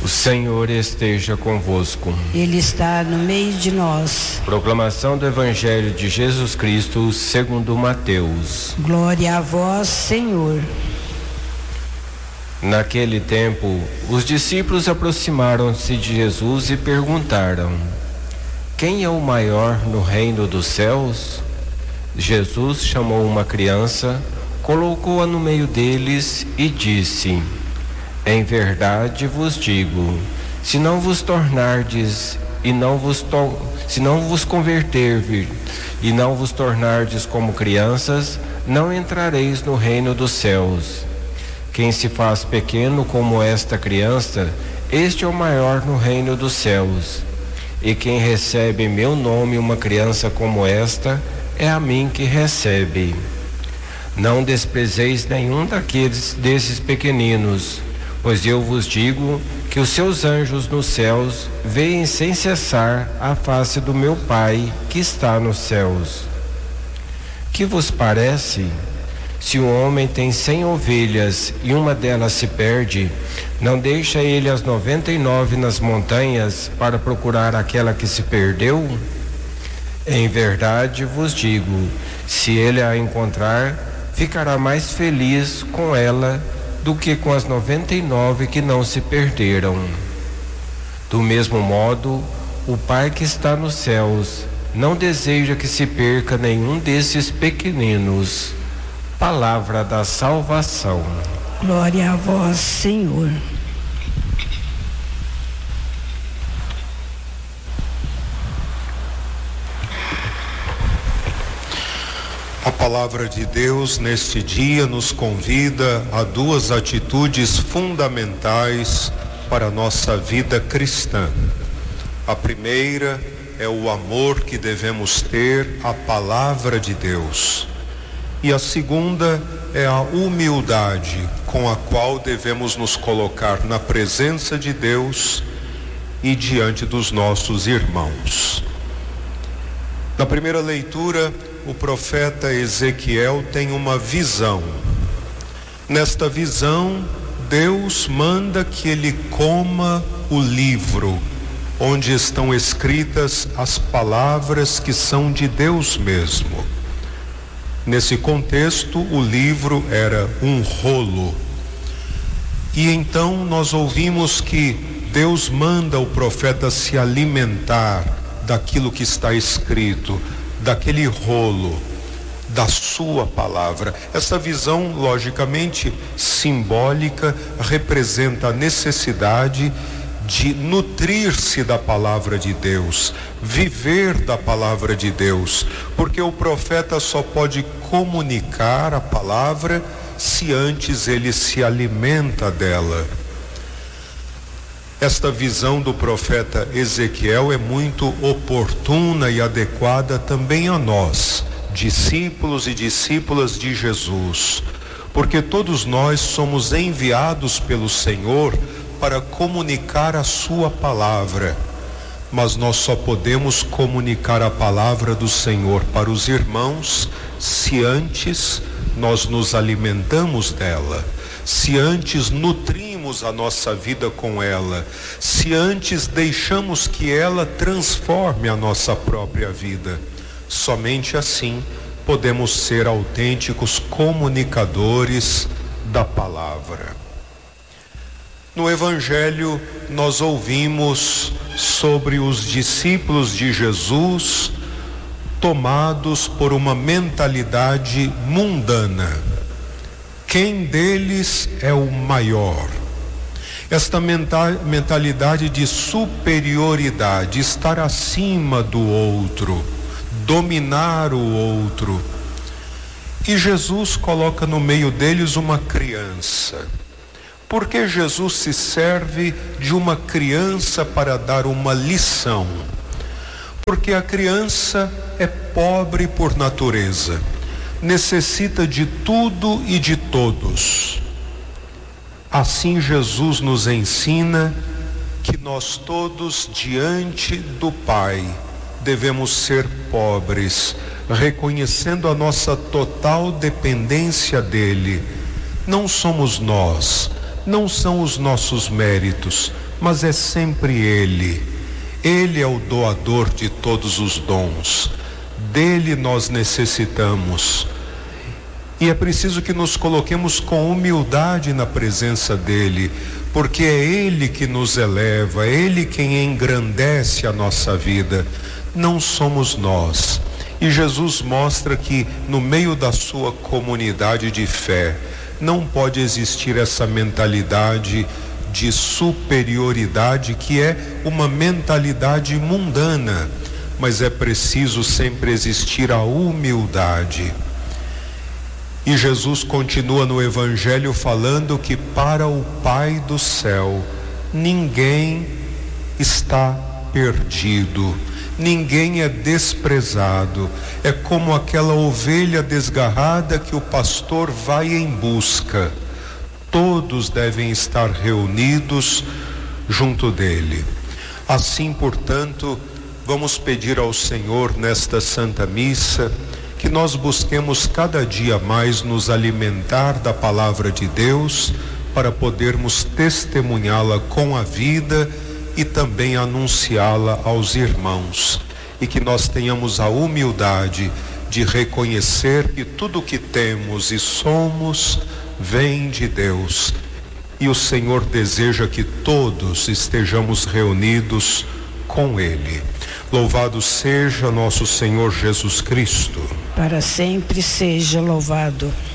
Senhor esteja convosco. Ele está no meio de nós. Proclamação do Evangelho de Jesus Cristo segundo Mateus. Glória a vós, Senhor. Naquele tempo, os discípulos aproximaram-se de Jesus e perguntaram: quem é o maior no reino dos céus? Jesus chamou uma criança, colocou-a no meio deles e disse: em verdade vos digo, se não vos tornardes se não vos converterdes e não vos tornardes como crianças, não entrareis no reino dos céus. Quem se faz pequeno como esta criança, este é o maior no reino dos céus. E quem recebe em meu nome uma criança como esta, é a mim que recebe. Não desprezeis nenhum desses pequeninos, pois eu vos digo que os seus anjos nos céus veem sem cessar a face do meu Pai que está nos céus. Que vos parece? Se um homem tem 100 ovelhas e uma delas se perde, não deixa ele as 99 nas montanhas para procurar aquela que se perdeu? Em verdade vos digo, se ele a encontrar, ficará mais feliz com ela do que com as 99 que não se perderam. Do mesmo modo, o Pai que está nos céus não deseja que se perca nenhum desses pequeninos. Palavra da salvação. Glória a vós, Senhor. A palavra de Deus neste dia nos convida a duas atitudes fundamentais para a nossa vida cristã. A primeira é o amor que devemos ter à palavra de Deus. E a segunda é a humildade com a qual devemos nos colocar na presença de Deus e diante dos nossos irmãos. Na primeira leitura, o profeta Ezequiel tem uma visão. Nesta visão, Deus manda que ele coma o livro, onde estão escritas as palavras que são de Deus mesmo. Nesse contexto, o livro era um rolo. E então nós ouvimos que Deus manda o profeta se alimentar daquilo que está escrito, daquele rolo, da sua palavra. Essa visão, logicamente simbólica, representa a necessidade de nutrir-se da palavra de Deus, viver da palavra de Deus, porque o profeta só pode comunicar a palavra se antes ele se alimenta dela. Esta visão do profeta Ezequiel é muito oportuna e adequada também a nós, discípulos e discípulas de Jesus, porque todos nós somos enviados pelo Senhor para comunicar a sua palavra, mas nós só podemos comunicar a palavra do Senhor para os irmãos se antes nós nos alimentamos dela, se antes nutrimos a nossa vida com ela, se antes deixamos que ela transforme a nossa própria vida. Somente assim podemos ser autênticos comunicadores da palavra. No Evangelho, nós ouvimos sobre os discípulos de Jesus tomados por uma mentalidade mundana. Quem deles é o maior? Esta mentalidade de superioridade, estar acima do outro, dominar o outro. E Jesus coloca no meio deles uma criança. Por que Jesus se serve de uma criança para dar uma lição? Porque a criança é pobre por natureza, necessita de tudo e de todos. Assim Jesus nos ensina que nós todos diante do Pai devemos ser pobres, reconhecendo a nossa total dependência dele. Não somos nós, não são os nossos méritos, mas é sempre Ele. Ele é o doador de todos os dons. Dele nós necessitamos. E é preciso que nos coloquemos com humildade na presença dele, porque é Ele que nos eleva, é Ele quem engrandece a nossa vida, não somos nós. E Jesus mostra que no meio da sua comunidade de fé não pode existir essa mentalidade de superioridade que é uma mentalidade mundana, mas é preciso sempre existir a humildade. E Jesus continua no Evangelho falando que para o Pai do céu ninguém está perdido, ninguém é desprezado. É como aquela ovelha desgarrada que o pastor vai em busca. Todos devem estar reunidos junto dele. Assim, portanto, vamos pedir ao Senhor nesta Santa Missa que nós busquemos cada dia mais nos alimentar da palavra de Deus para podermos testemunhá-la com a vida e também anunciá-la aos irmãos. E que nós tenhamos a humildade de reconhecer que tudo o que temos e somos vem de Deus. E o Senhor deseja que todos estejamos reunidos com Ele. Louvado seja nosso Senhor Jesus Cristo. Para sempre seja louvado.